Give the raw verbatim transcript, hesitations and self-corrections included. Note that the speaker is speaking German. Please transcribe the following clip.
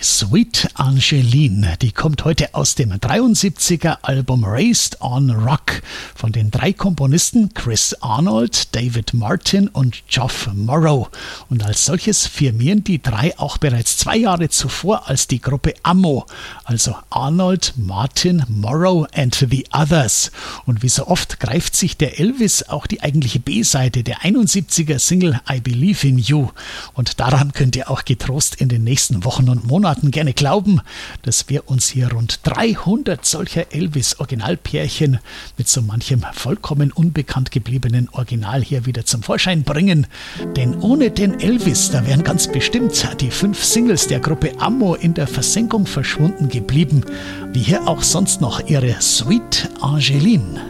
Sweet Angeline, die kommt heute aus dem dreiundsiebziger Album Raised on Rock von den drei Komponisten Chris Arnold, David Martin und Geoff Morrow. Und als solches firmieren die drei auch bereits zwei Jahre zuvor als die Gruppe Ammo, also Arnold, Martin, Morrow and the Others. Und wie so oft greift sich der Elvis auch die eigentliche B-Seite der einundsiebziger Single I Believe in You. Und daran könnt ihr auch getrost in den nächsten Wochen und Monaten gerne glauben, dass wir uns hier rund dreihundert solcher Elvis-Originalpärchen mit so manchem vollkommen unbekannt gebliebenen Original hier wieder zum Vorschein bringen. Denn ohne den Elvis, da wären ganz bestimmt die fünf Singles der Gruppe Ammo in der Versenkung verschwunden geblieben, wie hier auch sonst noch ihre Sweet Angeline.